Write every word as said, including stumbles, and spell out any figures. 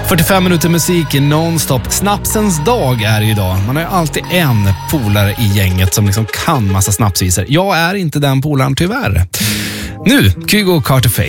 fyrtiofem minuter musik nonstop. Snapsens dag är det ju idag. Man har ju alltid en polare i gänget som liksom kan massa snapsvisor. Jag är inte den polaren tyvärr. Nu, Kygo Carter Faith.